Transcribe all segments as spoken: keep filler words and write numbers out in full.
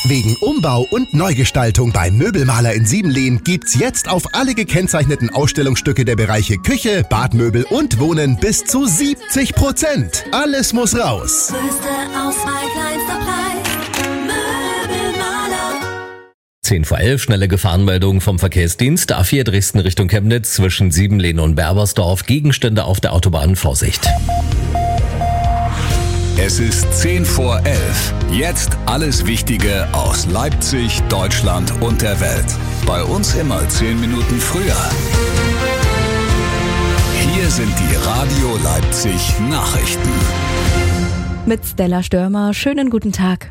Wegen Umbau und Neugestaltung beim Möbelmaler in Siebenlehn gibt's jetzt auf alle gekennzeichneten Ausstellungsstücke der Bereiche Küche, Badmöbel und Wohnen bis zu siebzig Prozent. Alles muss raus. Größte Auswahl, kleinster Preis. Möbelmaler. zehn vor elf, schnelle Gefahrenmeldung vom Verkehrsdienst. A vier Dresden Richtung Chemnitz zwischen Siebenlehn und Berbersdorf. Gegenstände auf der Autobahn, Vorsicht. Es ist zehn vor elf. Jetzt alles Wichtige aus Leipzig, Deutschland und der Welt. Bei uns immer zehn Minuten früher. Hier sind die Radio Leipzig Nachrichten. Mit Stella Störmer, schönen guten Tag.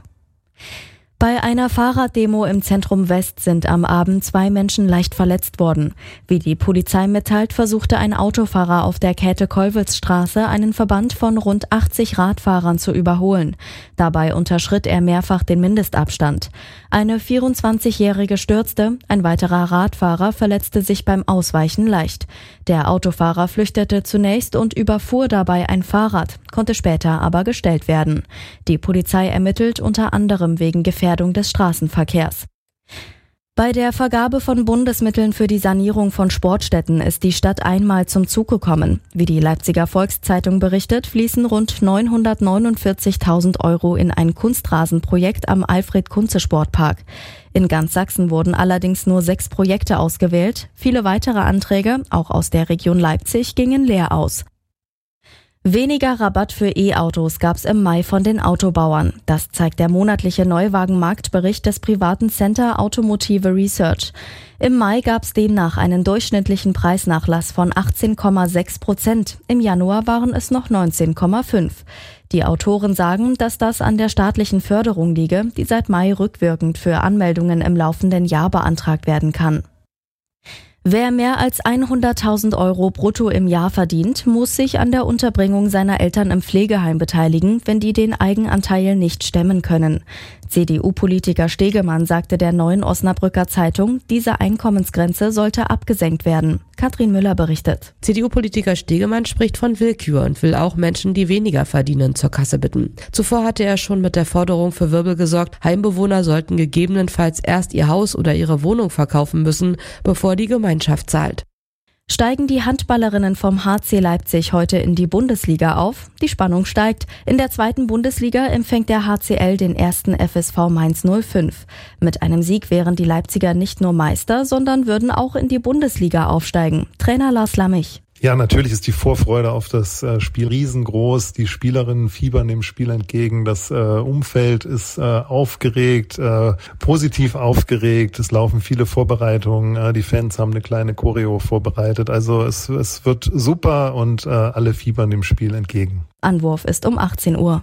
Bei einer Fahrraddemo im Zentrum West sind am Abend zwei Menschen leicht verletzt worden. Wie die Polizei mitteilt, versuchte ein Autofahrer auf der Käthe-Kollwitz-Straße einen Verband von rund achtzig Radfahrern zu überholen. Dabei unterschritt er mehrfach den Mindestabstand. Eine vierundzwanzigjährige stürzte, ein weiterer Radfahrer verletzte sich beim Ausweichen leicht. Der Autofahrer flüchtete zunächst und überfuhr dabei ein Fahrrad, konnte später aber gestellt werden. Die Polizei ermittelt unter anderem wegen Gefährdung des Straßenverkehrs. Bei der Vergabe von Bundesmitteln für die Sanierung von Sportstätten ist die Stadt einmal zum Zug gekommen. Wie die Leipziger Volkszeitung berichtet, fließen rund neunhundertneunundvierzigtausend Euro in ein Kunstrasenprojekt am Alfred-Kunze-Sportpark. In ganz Sachsen wurden allerdings nur sechs Projekte ausgewählt. Viele weitere Anträge, auch aus der Region Leipzig, gingen leer aus. Weniger Rabatt für E-Autos gab's im Mai von den Autobauern. Das zeigt der monatliche Neuwagenmarktbericht des privaten Center Automotive Research. Im Mai gab's demnach einen durchschnittlichen Preisnachlass von achtzehn Komma sechs Prozent. Im Januar waren es noch neunzehn Komma fünf. Die Autoren sagen, dass das an der staatlichen Förderung liege, die seit Mai rückwirkend für Anmeldungen im laufenden Jahr beantragt werden kann. Wer mehr als hunderttausend Euro brutto im Jahr verdient, muss sich an der Unterbringung seiner Eltern im Pflegeheim beteiligen, wenn die den Eigenanteil nicht stemmen können. C D U-Politiker Stegemann sagte der Neuen Osnabrücker Zeitung, diese Einkommensgrenze sollte abgesenkt werden. Katrin Müller berichtet. C D U-Politiker Stegemann spricht von Willkür und will auch Menschen, die weniger verdienen, zur Kasse bitten. Zuvor hatte er schon mit der Forderung für Wirbel gesorgt, Heimbewohner sollten gegebenenfalls erst ihr Haus oder ihre Wohnung verkaufen müssen, bevor die Gemeinschaft zahlt. Steigen die Handballerinnen vom H C Leipzig heute in die Bundesliga auf? Die Spannung steigt. In der zweiten Bundesliga empfängt der H C L den ersten F S V Mainz null fünf. Mit einem Sieg wären die Leipziger nicht nur Meister, sondern würden auch in die Bundesliga aufsteigen. Trainer Lars Lammich. Ja, natürlich ist die Vorfreude auf das äh, Spiel riesengroß. Die Spielerinnen fiebern dem Spiel entgegen. Das äh, Umfeld ist äh, aufgeregt, äh, positiv aufgeregt. Es laufen viele Vorbereitungen. Äh, die Fans haben eine kleine Choreo vorbereitet. Also es, es wird super und äh, alle fiebern dem Spiel entgegen. Anwurf ist um achtzehn Uhr.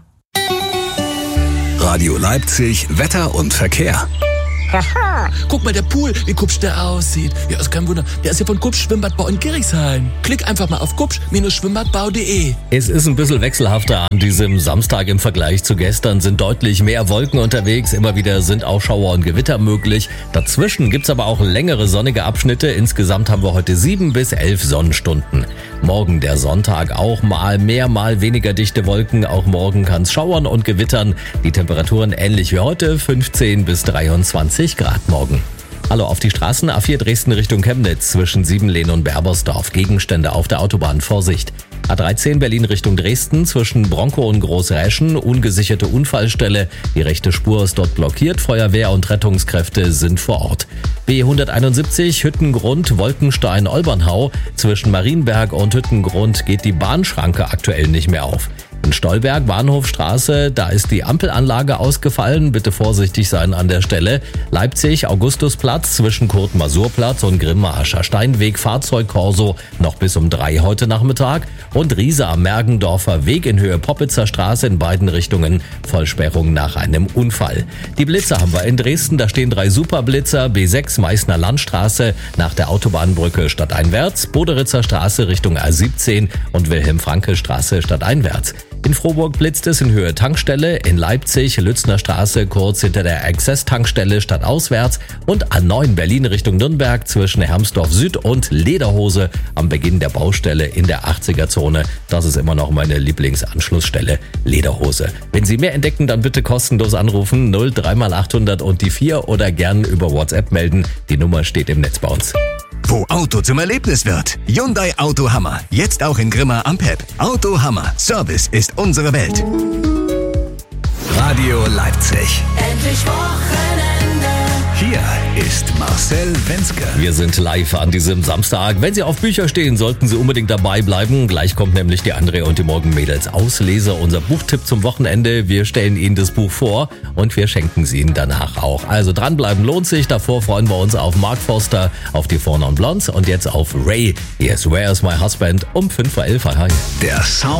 Radio Leipzig, Wetter und Verkehr. Haha, guck mal, der Pool, wie kupsch der aussieht. Ja, ist kein Wunder, der ist ja von Kupsch Schwimmbadbau in Gerichshain. Klick einfach mal auf kupsch Schwimmbadbau punkt de. Es ist ein bisschen wechselhafter an diesem Samstag im Vergleich zu gestern. Sind deutlich mehr Wolken unterwegs. Immer wieder sind auch Schauer und Gewitter möglich. Dazwischen gibt's aber auch längere sonnige Abschnitte. Insgesamt haben wir heute sieben bis elf Sonnenstunden. Morgen der Sonntag auch mal mehr, mal weniger dichte Wolken. Auch morgen kann's schauern und gewittern. Die Temperaturen ähnlich wie heute, fünfzehn bis dreiundzwanzig Grad morgen. Hallo auf die Straßen. A vier Dresden Richtung Chemnitz zwischen Siebenlehn und Berbersdorf. Gegenstände auf der Autobahn, Vorsicht. A dreizehn Berlin Richtung Dresden zwischen Bronkow und Großräschen. Ungesicherte Unfallstelle. Die rechte Spur ist dort blockiert. Feuerwehr und Rettungskräfte sind vor Ort. B hunderteinundsiebzig Hüttengrund Wolkenstein Olbernhau. Zwischen Marienberg und Hüttengrund geht die Bahnschranke aktuell nicht mehr auf. In Stolberg, Bahnhofstraße, da ist die Ampelanlage ausgefallen. Bitte vorsichtig sein an der Stelle. Leipzig, Augustusplatz zwischen Kurt-Masur-Platz und Grimmaischer Steinweg, Fahrzeugkorso noch bis um drei heute Nachmittag. Und Riese am Mergendorfer Weg in Höhe Poppitzer Straße in beiden Richtungen. Vollsperrung nach einem Unfall. Die Blitzer haben wir in Dresden, da stehen drei Superblitzer. B sechs Meißner Landstraße nach der Autobahnbrücke stadteinwärts. Boderitzer Straße Richtung A siebzehn und Wilhelm-Franke-Straße stadteinwärts. In Frohburg blitzt es in Höhe Tankstelle, in Leipzig Lützner Straße kurz hinter der Access-Tankstelle stadtauswärts und A neun Berlin Richtung Nürnberg zwischen Hermsdorf Süd und Lederhose am Beginn der Baustelle in der achtziger-Zone. Das ist immer noch meine Lieblingsanschlussstelle, Lederhose. Wenn Sie mehr entdecken, dann bitte kostenlos anrufen null drei mal achthundert und die vier oder gern über WhatsApp melden. Die Nummer steht im Netz bei uns. Wo Auto zum Erlebnis wird. Hyundai Auto Hammer. Jetzt auch in Grimma am P E P. Auto Hammer. Service ist unsere Welt. Radio Leipzig. Endlich Wochenende. Hier ist Marcel Wenzke. Wir sind live an diesem Samstag. Wenn Sie auf Bücher stehen, sollten Sie unbedingt dabei bleiben. Gleich kommt nämlich die André und die Morgenmädels Auslese, unser Buchtipp zum Wochenende. Wir stellen Ihnen das Buch vor und wir schenken es Ihnen danach auch. Also dranbleiben lohnt sich. Davor freuen wir uns auf Mark Forster, auf die Four Non Blondes und jetzt auf Ray. Yes, Where's My Husband um fünf vor elf. Hi. Der Sound